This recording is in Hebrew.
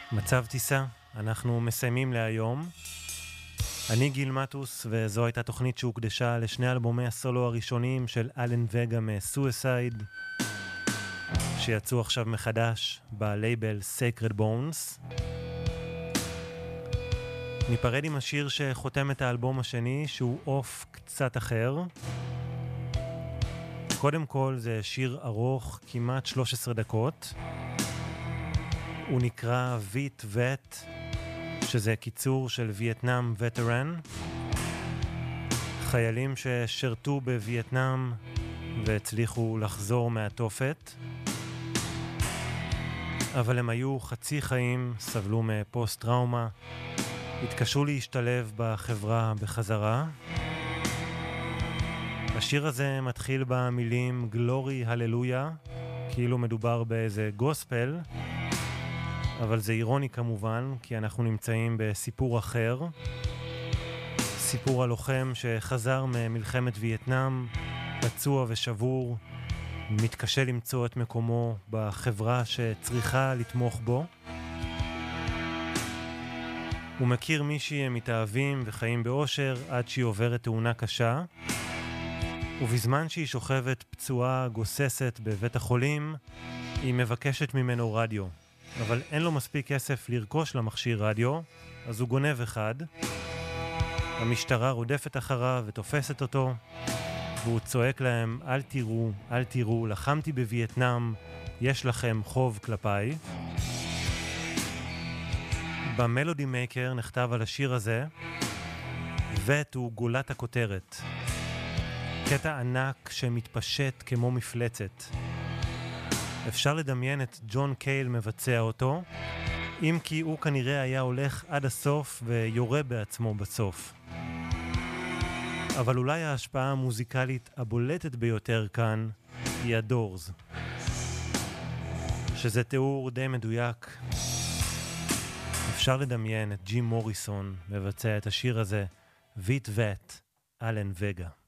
מצב טיסה, אנחנו מסיימים להיום. אני גיל מטוס, וזו הייתה תוכנית שהוקדשה לשני אלבומי הסולו הראשונים של אלן וגה מסויסייד, שיצאו עכשיו מחדש בלייבל Sacred Bones. ניפרד עם השיר שחותם את האלבום השני, שהוא אוף קצת אחר. קודם כל זה שיר ארוך, כמעט 13 דקות. הוא נקרא ויט וט, שזה קיצור של וייטנאם וטרן. חיילים ששרתו בווייטנאם והצליחו לחזור מהתופת. אבל הם היו חצי חיים, סבלו מפוסט טראומה, התקשו להשתלב בחברה בחזרה. השיר הזה מתחיל במילים גלורי הללויה, כאילו מדובר באיזה גוספל, אבל זה אירוני כמובן, כי אנחנו נמצאים בסיפור אחר. סיפור הלוחם שחזר ממלחמת וייטנאם, פצוע ושבור, מתקשה למצוא את מקומו בחברה שצריכה לתמוך בו. הוא מכיר מישהי הם מתאהבים וחיים באושר עד שהיא עוברת תאונה קשה, ובזמן שהיא שוכבת פצועה גוססת בבית החולים, היא מבקשת ממנו רדיו. אבל אין לו מספיק כסף לרכוש למכשיר רדיו, אז הוא גונב אחד. המשטרה רודפת אחריו ותופסת אותו, והוא צועק להם, אל תראו, אל תראו, לחמתי בווייטנאם, יש לכם חוב כלפיי. במלודי מייקר נכתב על השיר הזה, וט הוא גולת הכותרת. קטע ענק שמתפשט כמו מפלצת. אפשר לדמיין את ג'ון קייל מבצע אותו, אם כי הוא כנראה היה הולך עד הסוף ויורה בעצמו בסוף. אבל אולי ההשפעה המוזיקלית הבולטת ביותר כאן היא הדורס, שזה תיאור די מדויק. אפשר לדמיין את ג'ים מוריסון מבצע את השיר הזה, ויט וט, אלן וגה.